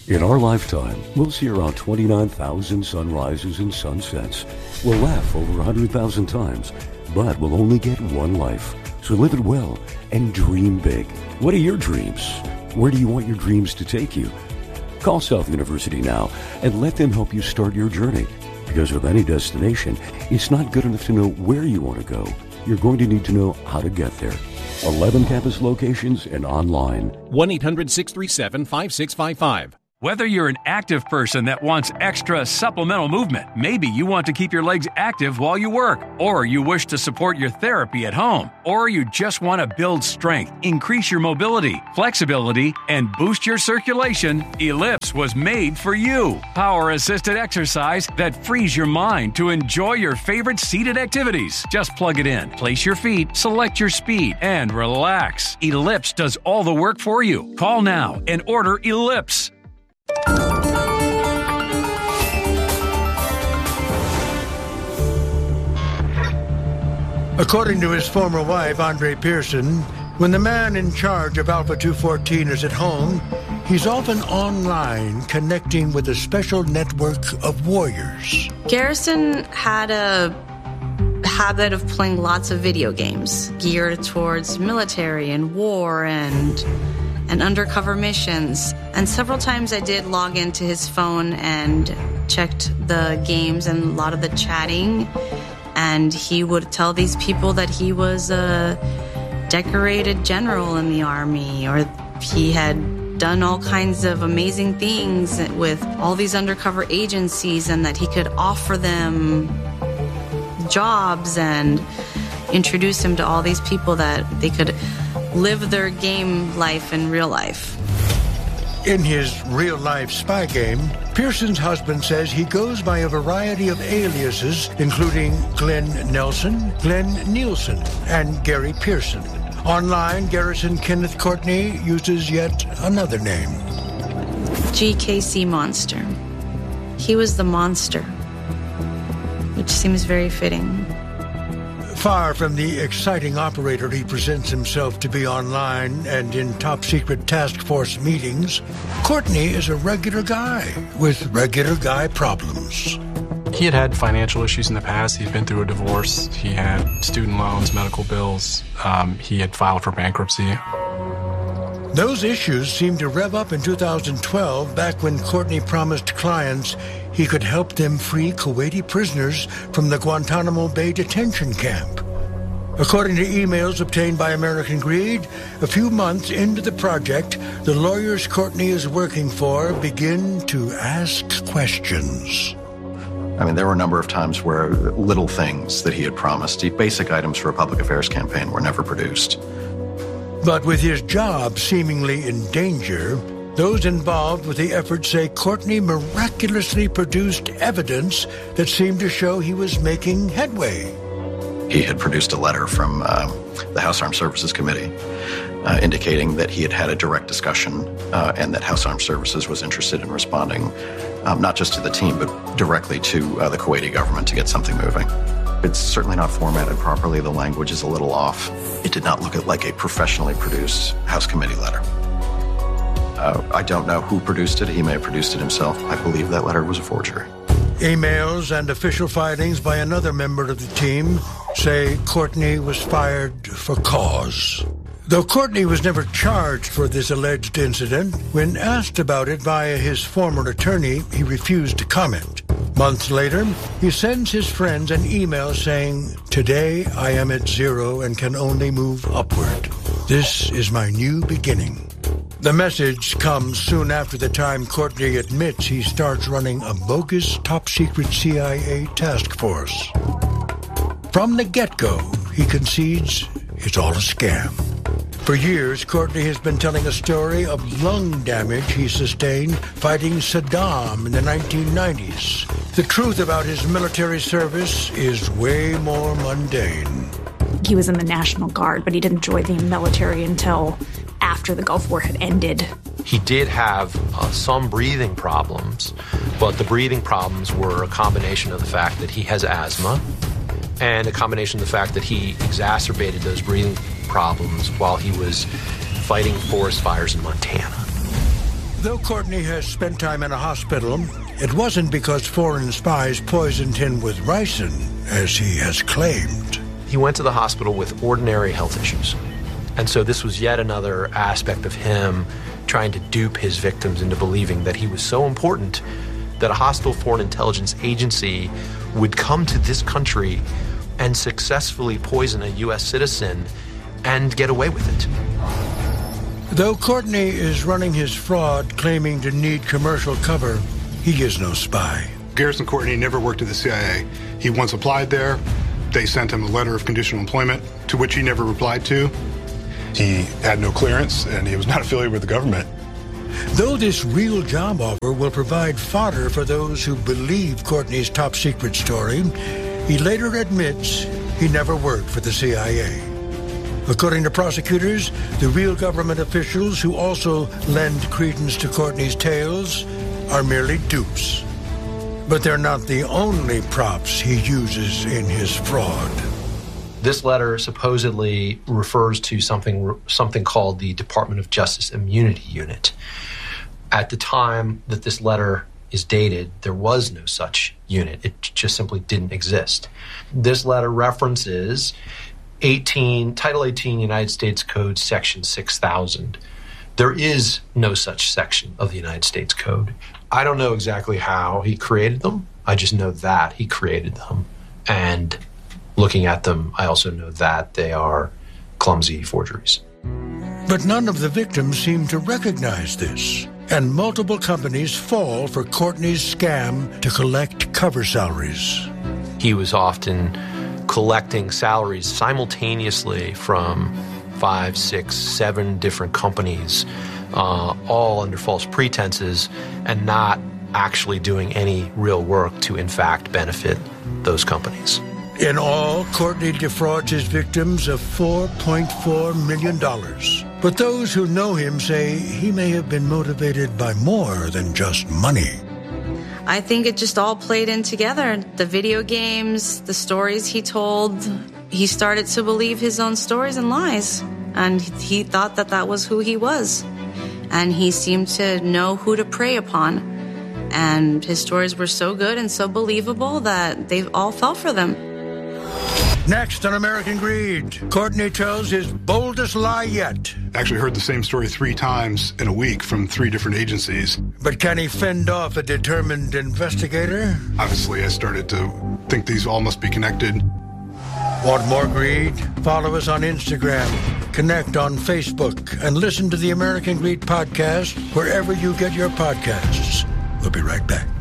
In our lifetime, we'll see around 29,000 sunrises and sunsets. We'll laugh over 100,000 times, but we'll only get one life. So live it well and dream big. What are your dreams? Where do you want your dreams to take you? Call South University now and let them help you start your journey. Because with any destination, it's not good enough to know where you want to go. You're going to need to know how to get there. 11 campus locations and online. 1-800-637-5655. Whether you're an active person that wants extra supplemental movement, maybe you want to keep your legs active while you work, or you wish to support your therapy at home, or you just want to build strength, increase your mobility, flexibility, and boost your circulation, Ellipse was made for you. Power-assisted exercise that frees your mind to enjoy your favorite seated activities. Just plug it in, place your feet, select your speed, and relax. Ellipse does all the work for you. Call now and order Ellipse. According to his former wife, Andre Pearson, when the man in charge of Alpha 214 is at home, he's often online connecting with a special network of warriors. Garrison had a habit of playing lots of video games geared towards military and war and undercover missions. And several times I did log into his phone and checked the games and a lot of the chatting. And he would tell these people that he was a decorated general in the Army, or he had done all kinds of amazing things with all these undercover agencies, and that he could offer them jobs and introduce him to all these people that they could live their game life in real life. In his real-life spy game, Pearson's husband says he goes by a variety of aliases, including Glenn Nelson, Glenn Nielsen, and Gary Pearson. Online, Garrison Kenneth Courtney uses yet another name. GKC Monster. He was the monster, which seems very fitting. Far from the exciting operator he presents himself to be online and in top-secret task force meetings, Courtney is a regular guy with regular guy problems. He had had financial issues in the past. He'd been through a divorce. He had student loans, medical bills. He had filed for bankruptcy. Those issues seemed to rev up in 2012, back when Courtney promised clients he could help them free Kuwaiti prisoners from the Guantanamo Bay detention camp. According to emails obtained by American Greed, a few months into the project, the lawyers Courtney is working for begin to ask questions. I mean, there were a number of times where little things that he had promised, basic items for a public affairs campaign, were never produced. But with his job seemingly in danger, those involved with the effort say Courtney miraculously produced evidence that seemed to show he was making headway. He had produced a letter from the House Armed Services Committee indicating that he had had a direct discussion and that House Armed Services was interested in responding not just to the team, but directly to the Kuwaiti government to get something moving. It's certainly not formatted properly. The language is a little off. It did not look like a professionally produced House committee letter. I don't know who produced it. He may have produced it himself. I believe that letter was a forgery. Emails and official filings by another member of the team say Courtney was fired for cause. Though Courtney was never charged for this alleged incident, when asked about it via his former attorney, he refused to comment. Months later, he sends his friends an email saying, "Today I am at zero and can only move upward. This is my new beginning." The message comes soon after the time Courtney admits he starts running a bogus top-secret CIA task force. From the get-go, he concedes it's all a scam. For years, Courtney has been telling a story of lung damage he sustained fighting Saddam in the 1990s. The truth about his military service is way more mundane. He was in the National Guard, but he didn't join the military until after the Gulf War had ended. He did have some breathing problems, but the breathing problems were a combination of the fact that he has asthma and a combination of the fact that he exacerbated those breathing problems while he was fighting forest fires in Montana. Though Courtney has spent time in a hospital, it wasn't because foreign spies poisoned him with ricin, as he has claimed. He went to the hospital with ordinary health issues. And so this was yet another aspect of him trying to dupe his victims into believing that he was so important that a hostile foreign intelligence agency would come to this country and successfully poison a U.S. citizen and get away with it. Though Courtney is running his fraud, claiming to need commercial cover, he is no spy. Garrison Courtney never worked at the CIA. He once applied there. They sent him a letter of conditional employment, to which he never replied to. He had no clearance, and he was not affiliated with the government. Though this real job offer will provide fodder for those who believe Courtney's top-secret story, he later admits he never worked for the CIA. According to prosecutors, the real government officials who also lend credence to Courtney's tales are merely dupes. But they're not the only props he uses in his fraud. This letter supposedly refers to something called the Department of Justice Immunity Unit. At the time that this letter is dated, there was no such unit. It just simply didn't exist. This letter references Title 18 United States Code, Section 6000. There is no such section of the United States Code. I don't know exactly how he created them. I just know that he created them. And looking at them, I also know that they are clumsy forgeries. But none of the victims seem to recognize this, and multiple companies fall for Courtney's scam to collect cover salaries. He was often collecting salaries simultaneously from 5, 6, 7 different companies, all under false pretenses, and not actually doing any real work to, in fact, benefit those companies. In all, Courtney defrauds his victims of $4.4 million. But those who know him say he may have been motivated by more than just money. I think it just all played in together. The video games, the stories he told, he started to believe his own stories and lies. And he thought that that was who he was. And he seemed to know who to prey upon. And his stories were so good and so believable that they all fell for them. Next on American Greed, Courtney tells his boldest lie yet. Actually heard the same story 3 times in a week from 3 different agencies. But can he fend off a determined investigator? Obviously, I started to think these all must be connected. Want more greed? Follow us on Instagram, connect on Facebook, and listen to the American Greed podcast wherever you get your podcasts. We'll be right back.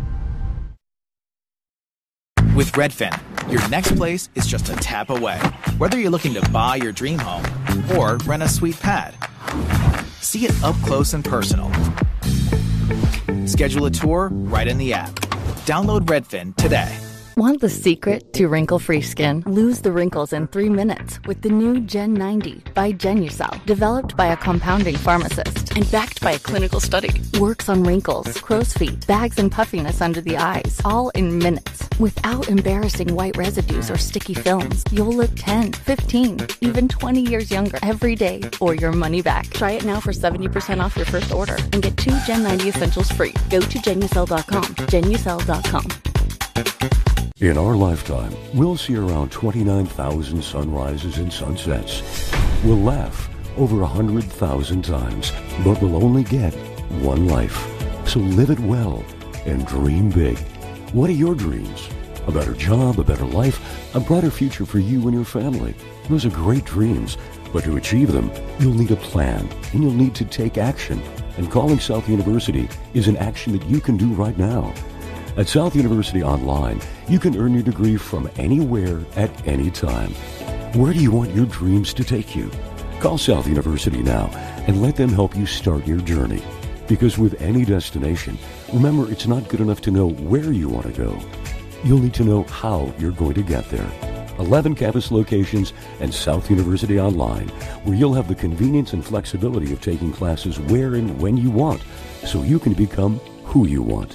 With Redfin, your next place is just a tap away. Whether you're looking to buy your dream home or rent a sweet pad, see it up close and personal. Schedule a tour right in the app. Download Redfin today. Want the secret to wrinkle-free skin? Lose the wrinkles in 3 minutes with the new Gen 90 by Genucel. Developed by a compounding pharmacist and backed by a clinical study. Works on wrinkles, crow's feet, bags and puffiness under the eyes, all in minutes. Without embarrassing white residues or sticky films, you'll look 10, 15, even 20 years younger every day or your money back. Try it now for 70% off your first order and get 2 Gen 90 essentials free. Go to Genucel.com. Genucel.com. In our lifetime, we'll see around 29,000 sunrises and sunsets. We'll laugh over 100,000 times, but we'll only get one life. So live it well and dream big. What are your dreams? A better job, a better life, a brighter future for you and your family. Those are great dreams, but to achieve them, you'll need a plan, and you'll need to take action. And calling South University is an action that you can do right now. At South University Online, you can earn your degree from anywhere at any time. Where do you want your dreams to take you? Call South University now and let them help you start your journey. Because with any destination, remember, it's not good enough to know where you want to go. You'll need to know how you're going to get there. 11 campus locations and South University Online, where you'll have the convenience and flexibility of taking classes where and when you want, so you can become who you want.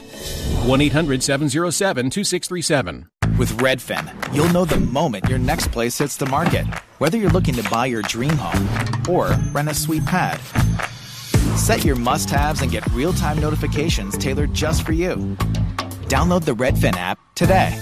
1-800-707-2637. With Redfin, you'll know the moment your next place hits the market. Whether you're looking to buy your dream home or rent a sweet pad, Set your must-haves and get real-time notifications tailored just for you. Download the Redfin app today.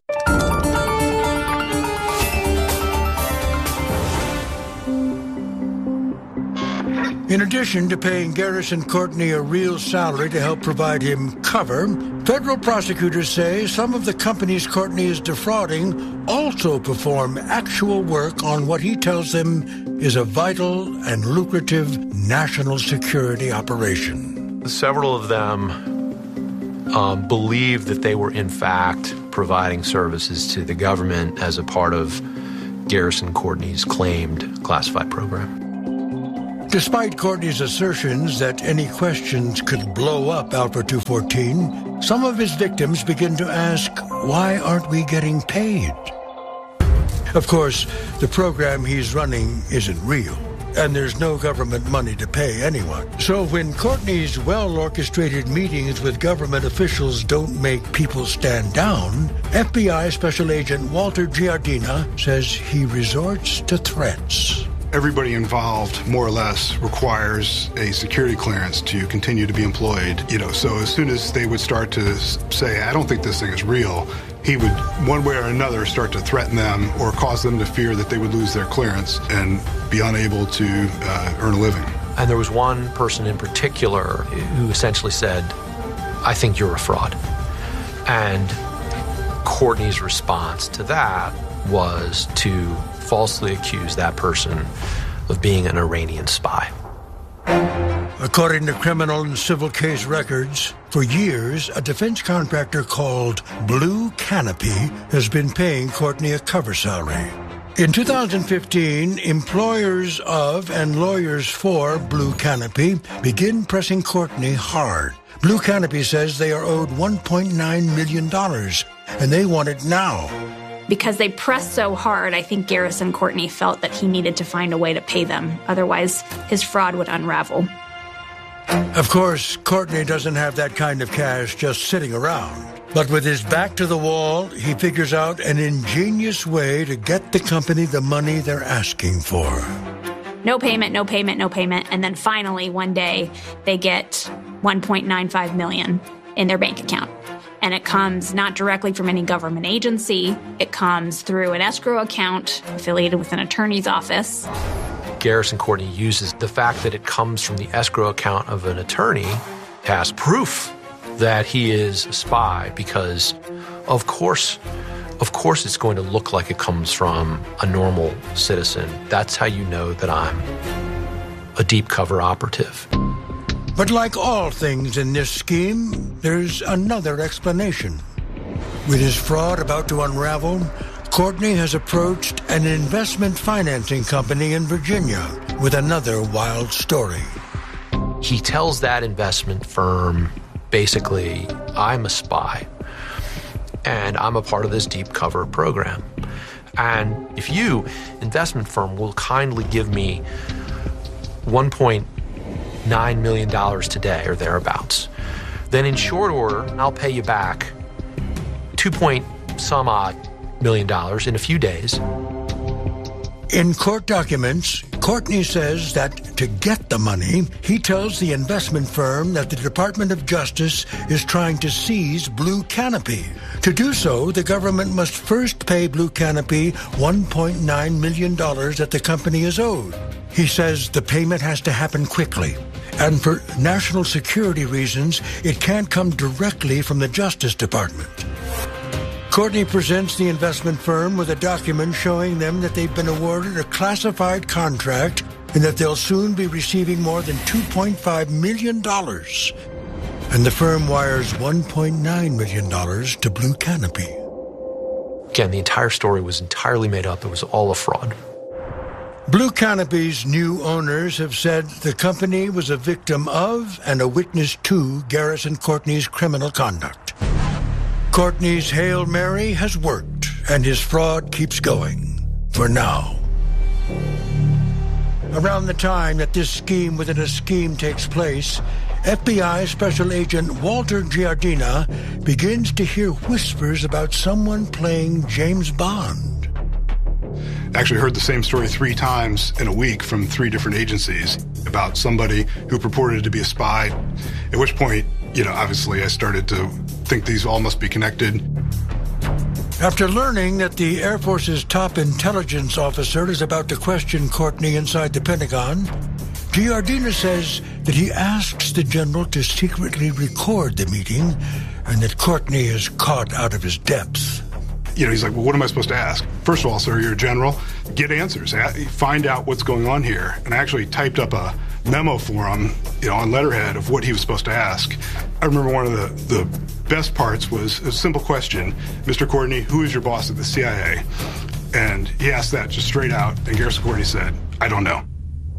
In addition to paying Garrison Courtney a real salary to help provide him cover, federal prosecutors say some of the companies Courtney is defrauding also perform actual work on what he tells them is a vital and lucrative national security operation. Several of them believed that they were in fact providing services to the government as a part of Garrison Courtney's claimed classified program. Despite Courtney's assertions that any questions could blow up Alpha 214, some of his victims begin to ask, why aren't we getting paid? Of course, the program he's running isn't real, and there's no government money to pay anyone. So when Courtney's well-orchestrated meetings with government officials don't make people stand down, FBI Special Agent Walter Giardina says he resorts to threats. Everybody involved, more or less, requires a security clearance to continue to be employed. So as soon as they would start to say, I don't think this thing is real, he would, one way or another, start to threaten them or cause them to fear that they would lose their clearance and be unable to earn a living. And there was one person in particular who essentially said, I think you're a fraud. And Courtney's response to that was to falsely accuse that person of being an Iranian spy. According to criminal and civil case records, for years, a defense contractor called Blue Canopy has been paying Courtney a cover salary. In 2015, employers of and lawyers for Blue Canopy begin pressing Courtney hard. Blue Canopy says they are owed $1.9 million, and they want it now. Because they pressed so hard, I think Garrison Courtney felt that he needed to find a way to pay them. Otherwise, his fraud would unravel. Of course, Courtney doesn't have that kind of cash just sitting around. But with his back to the wall, he figures out an ingenious way to get the company the money they're asking for. No payment, no payment, no payment. And then finally, one day, they get $1.95 million in their bank account. And it comes not directly from any government agency. It comes through an escrow account affiliated with an attorney's office. Garrison Courtney uses the fact that it comes from the escrow account of an attorney as proof that he is a spy, because of course it's going to look like it comes from a normal citizen. That's how you know that I'm a deep cover operative. But like all things in this scheme, there's another explanation. With his fraud about to unravel, Courtney has approached an investment financing company in Virginia with another wild story. He tells that investment firm, basically, I'm a spy, and I'm a part of this deep cover program. And if you, investment firm, will kindly give me $1.9 million today or thereabouts, then in short order, I'll pay you back $2.some-odd million in a few days. In court documents, Courtney says that to get the money, he tells the investment firm that the Department of Justice is trying to seize Blue Canopy. To do so, the government must first pay Blue Canopy $1.9 million that the company is owed. He says the payment has to happen quickly, and for national security reasons, it can't come directly from the Justice Department. Courtney presents the investment firm with a document showing them that they've been awarded a classified contract and that they'll soon be receiving more than $2.5 million. And the firm wires $1.9 million to Blue Canopy. Again, the entire story was entirely made up. It was all a fraud. Blue Canopy's new owners have said the company was a victim of and a witness to Garrison Courtney's criminal conduct. Courtney's Hail Mary has worked, and his fraud keeps going, for now. Around the time that this scheme within a scheme takes place, FBI Special Agent Walter Giardina begins to hear whispers about someone playing James Bond. Actually heard the same story 3 times in a week from 3 different agencies about somebody who purported to be a spy, at which point, obviously I started to think these all must be connected. After learning that the Air Force's top intelligence officer is about to question Courtney inside the Pentagon, Giardina says that he asks the general to secretly record the meeting and that Courtney is caught out of his depth. He's like, well, what am I supposed to ask? First of all, sir, you're a general. Get answers. Find out what's going on here. And I actually typed up a memo for him, on letterhead of what he was supposed to ask. I remember one of the best parts was a simple question. Mr. Courtney, who is your boss at the CIA? And he asked that just straight out. And Garrison Courtney said, I don't know.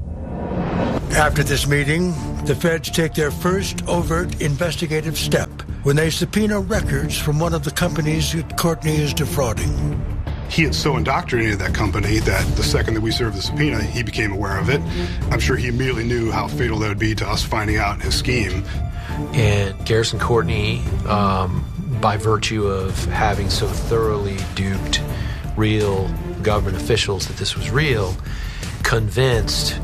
After this meeting, the feds take their first overt investigative step when they subpoena records from one of the companies that Courtney is defrauding. He had so indoctrinated that company that the second that we served the subpoena, he became aware of it. I'm sure he immediately knew how fatal that would be to us finding out his scheme. And Garrison Courtney, by virtue of having so thoroughly duped real government officials that this was real, convinced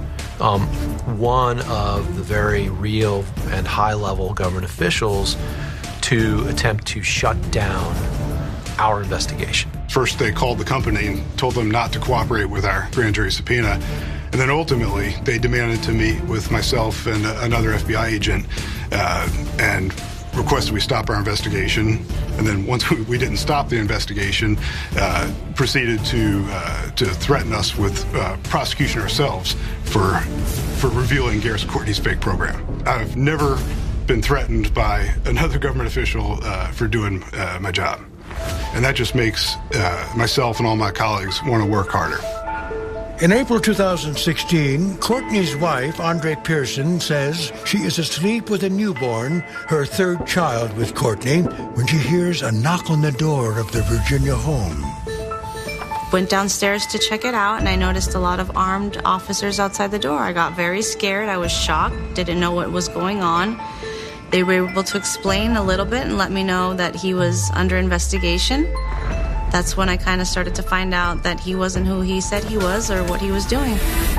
one of the very real and high-level government officials to attempt to shut down our investigation. First, they called the company and told them not to cooperate with our grand jury subpoena. And then ultimately, they demanded to meet with myself and another FBI agent and requested we stop our investigation. And then once we didn't stop the investigation, proceeded to threaten us with prosecution ourselves for revealing Garrison Courtney's fake program. I've never been threatened by another government official for doing my job. And that just makes myself and all my colleagues want to work harder. In April 2016, Courtney's wife, Andre Pearson, says she is asleep with a newborn, her 3rd child with Courtney, when she hears a knock on the door of their Virginia home. Went downstairs to check it out, and I noticed a lot of armed officers outside the door. I got very scared. I was shocked, didn't know what was going on. They were able to explain a little bit and let me know that he was under investigation. That's when I kind of started to find out that he wasn't who he said he was or what he was doing.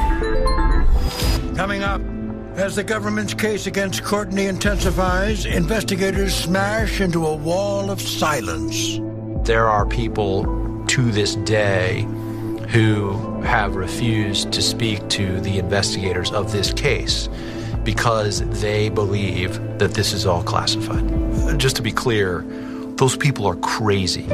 Coming up, as the government's case against Courtney intensifies, investigators smash into a wall of silence. There are people to this day who have refused to speak to the investigators of this case because they believe that this is all classified. Just to be clear, those people are crazy.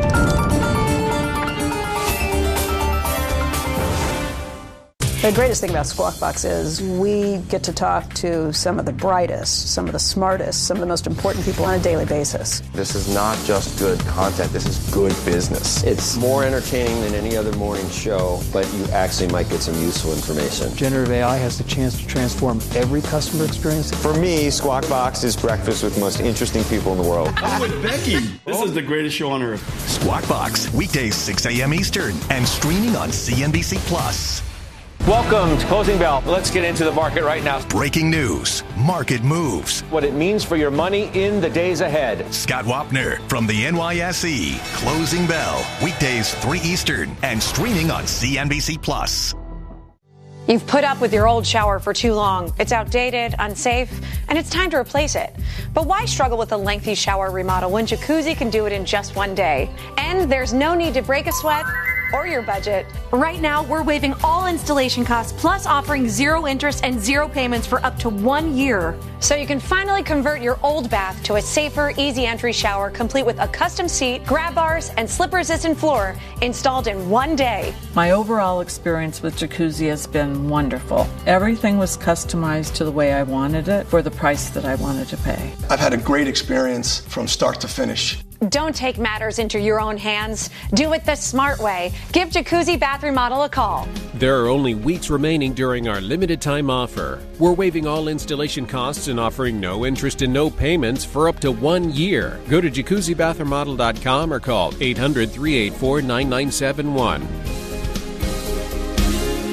The greatest thing about Squawk Box is we get to talk to some of the brightest, some of the smartest, some of the most important people on a daily basis. This is not just good content, this is good business. It's more entertaining than any other morning show, but you actually might get some useful information. Generative AI has the chance to transform every customer experience. For me, Squawk Box is breakfast with the most interesting people in the world. I'm with Becky. This is the greatest show on earth. Squawk Box, weekdays 6 a.m. Eastern and streaming on CNBC Plus. Welcome to Closing Bell. Let's get into the market right now. Breaking news, market moves, what it means for your money in the days ahead. Scott Wapner from the NYSE. Closing Bell, weekdays 3 Eastern and streaming on CNBC Plus. You've put up with your old shower for too long. It's outdated, unsafe, and it's time to replace it. But why struggle with a lengthy shower remodel when Jacuzzi can do it in just one day? And there's no need to break a sweat or your budget. Right now, we're waiving all installation costs, plus offering 0 interest and 0 payments for up to 1 year. So you can finally convert your old bath to a safer, easy entry shower, complete with a custom seat, grab bars, and slip-resistant floor installed in 1 day. My overall experience with Jacuzzi has been wonderful. Everything was customized to the way I wanted it for the price that I wanted to pay. I've had a great experience from start to finish. Don't take matters into your own hands. Do it the smart way. Give Jacuzzi Bath Remodel a call. There are only weeks remaining during our limited time offer. We're waiving all installation costs and offering no interest and no payments for up to 1 year. Go to jacuzzibathremodel.com or call 800-384-9971.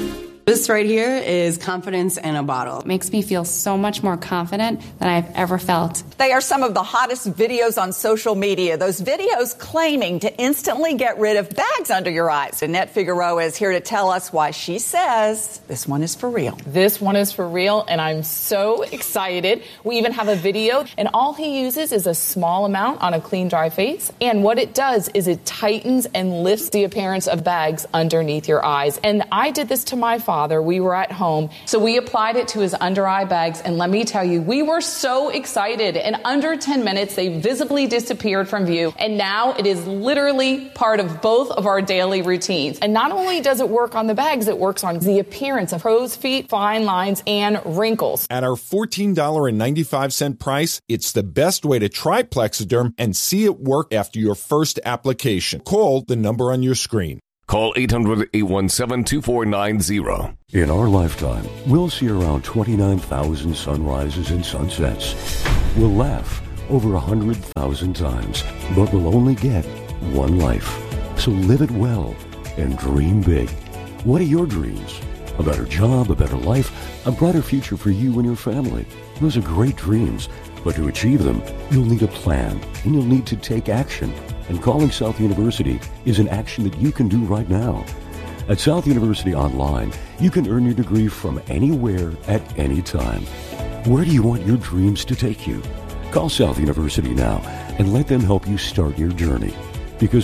This right here is confidence in a bottle. It makes me feel so much more confident than I've ever felt. They are some of the hottest videos on social media. Those videos claiming to instantly get rid of bags under your eyes. Annette Figueroa is here to tell us why she says this one is for real. This one is for real, and I'm so excited. We even have a video, and all he uses is a small amount on a clean, dry face. And what it does is it tightens and lifts the appearance of bags underneath your eyes. And I did this to my father. We were at home, so we applied it to his under eye bags, and let me tell you, we were so excited. In under 10 minutes, they visibly disappeared from view, and now it is literally part of both of our daily routines. And not only does it work on the bags, it works on the appearance of crow's feet, fine lines, and wrinkles. At our $14.95 price, it's the best way to try Plexiderm and see it work after your first application. Call the number on your screen. Call 800-817-2490. In our lifetime, we'll see around 29,000 sunrises and sunsets. We'll laugh over 100,000 times, but we'll only get one life. So live it well and dream big. What are your dreams? A better job, a better life, a brighter future for you and your family. Those are great dreams, but to achieve them, you'll need a plan, and you'll need to take action. And calling South University is an action that you can do right now. At South University Online, you can earn your degree from anywhere at any time. Where do you want your dreams to take you? Call South University now and let them help you start your journey. Because